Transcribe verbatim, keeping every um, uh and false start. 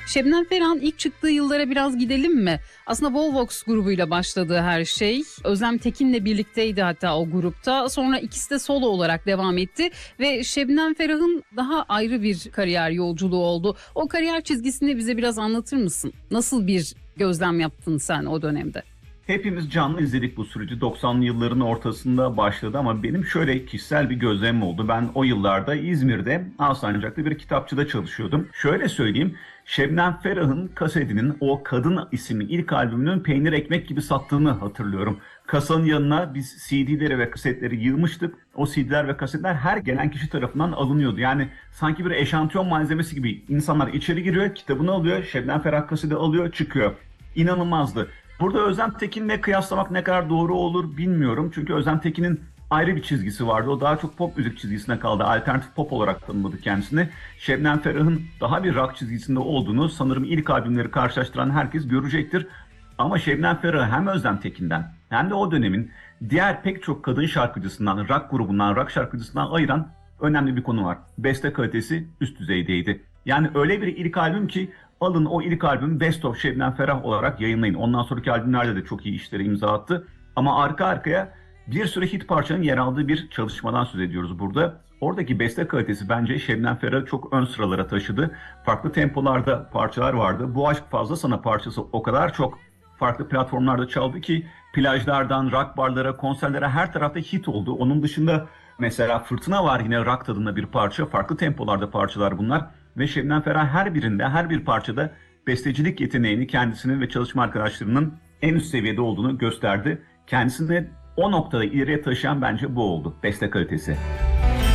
Şebnem Ferah'ın ilk çıktığı yıllara biraz gidelim mi? Aslında Volvox grubuyla başladı her şey. Özlem Tekin'le birlikteydi hatta o grupta. Sonra ikisi de solo olarak devam etti. Ve Şebnem Ferah'ın daha ayrı bir kariyer yolculuğu oldu. O kariyer çizgisini bize biraz anlatır mısın? Nasıl bir gözlem yaptın sen o dönemde? Hepimiz canlı izledik bu süreci. doksanlı yılların ortasında başladı ama benim şöyle kişisel bir gözlemim oldu. Ben o yıllarda İzmir'de Alsancak'ta bir kitapçıda çalışıyordum. Şöyle söyleyeyim, Şebnem Ferah'ın kasetinin o Kadın isimli ilk albümünün peynir ekmek gibi sattığını hatırlıyorum. Kasanın yanına biz C D'leri ve kasetleri yığmıştık. O C D'ler ve kasetler her gelen kişi tarafından alınıyordu. Yani sanki bir eşantiyon malzemesi gibi insanlar içeri giriyor, kitabını alıyor, Şebnem Ferah kaseti alıyor, çıkıyor. İnanılmazdı. Burada Özlem Tekin'le kıyaslamak ne kadar doğru olur bilmiyorum. Çünkü Özlem Tekin'in ayrı bir çizgisi vardı. O daha çok pop müzik çizgisine kaldı. Alternatif pop olarak tanımladı kendisini. Şebnem Ferah'ın daha bir rock çizgisinde olduğunu sanırım ilk albümleri karşılaştıran herkes görecektir. Ama Şebnem Ferah'ı hem Özlem Tekin'den hem de o dönemin diğer pek çok kadın şarkıcısından, rock grubundan, rock şarkıcısından ayıran önemli bir konu var. Beste kalitesi üst düzeydeydi. Yani öyle bir ilk albüm ki alın o ilk albüm Best of Şebnem Ferah olarak yayınlayın. Ondan sonraki albümlerde de çok iyi işlere imza attı. Ama arka arkaya bir sürü hit parçanın yer aldığı bir çalışmadan söz ediyoruz burada. Oradaki beste kalitesi bence Şebnem Ferah'ı çok ön sıralara taşıdı. Farklı tempolarda parçalar vardı. Bu Aşk Fazla Sana parçası o kadar çok farklı platformlarda çaldı ki plajlardan rock barlara, konserlere her tarafta hit oldu. Onun dışında mesela Fırtına var yine rock tadında bir parça. Farklı tempolarda parçalar bunlar. Ve Şebnem Ferah her birinde, her bir parçada bestecilik yeteneğini kendisinin ve çalışma arkadaşlarının en üst seviyede olduğunu gösterdi. Kendisini o noktada ileriye taşıyan bence bu oldu, beste kalitesi.